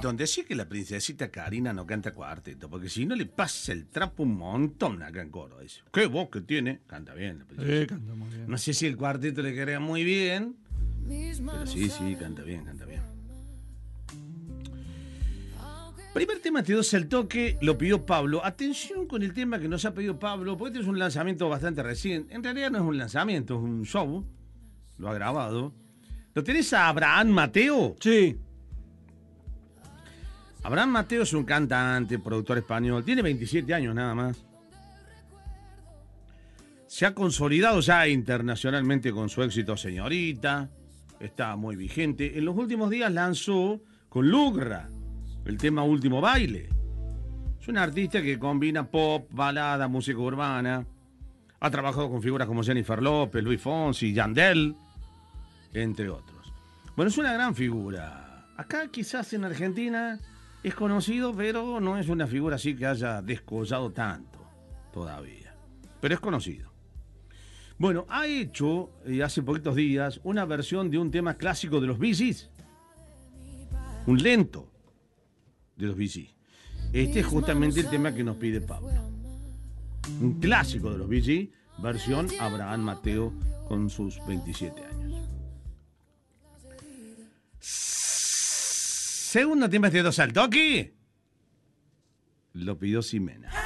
Gastón, decía que la princesita Karina no canta cuarteto, porque si no le pasa el trapo un montón acá en coro. Dice, qué voz que tiene. Canta bien la princesa. Canta muy bien. No sé si el cuarteto le queda muy bien, pero sí, canta bien, canta bien. Primer tema te doy el toque, lo pidió Pablo. Atención con el tema que nos ha pedido Pablo, porque este es un lanzamiento bastante reciente. En realidad no es un lanzamiento, es un show. Lo ha grabado. ¿Lo tenés a Abraham Mateo? Sí. Abraham Mateo es un cantante, productor español. Tiene 27 años nada más. Se ha consolidado ya internacionalmente con su éxito Señorita. Está muy vigente. En los últimos días lanzó con Lugra el tema Último Baile. Es un artista que combina pop, balada, música urbana. Ha trabajado con figuras como Jennifer López, Luis Fonsi, Yandel, entre otros. Bueno, es una gran figura. Acá quizás en Argentina es conocido, pero no es una figura así que haya descollado tanto todavía. Pero es conocido. Bueno, ha hecho hace poquitos días una versión de un tema clásico de los Bee Gees. Un lento de los Bee Gees. Este es justamente el tema que nos pide Pablo. Un clásico de los Bee Gees, versión Abraham Mateo con sus 27 años. Segundo tema de Dos al Toque. Lo pidió Ximena.